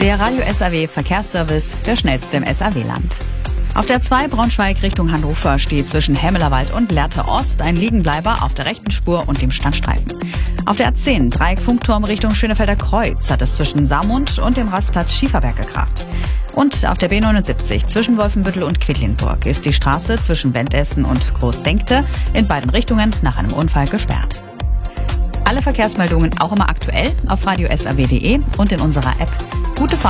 Der Radio SAW Verkehrsservice, der schnellste im SAW-Land. Auf der 2 Braunschweig Richtung Hannover steht zwischen Hemmelerwald und Lehrte Ost ein Liegenbleiber auf der rechten Spur und dem Standstreifen. Auf der A10 Dreieck Funkturm Richtung Schönefelder Kreuz hat es zwischen Saarmund und dem Rastplatz Schieferberg gekracht. Und auf der B79 zwischen Wolfenbüttel und Quedlinburg ist die Straße zwischen Wendessen und Großdenkte in beiden Richtungen nach einem Unfall gesperrt. Alle Verkehrsmeldungen auch immer aktuell auf radiosaw.de und in unserer App. Gute Fahrt!